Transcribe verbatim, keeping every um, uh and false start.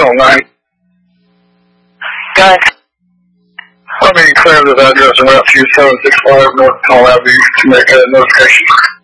all night. Good. Let me clear this address and route to seven six five North Tall Avenue to make a notification.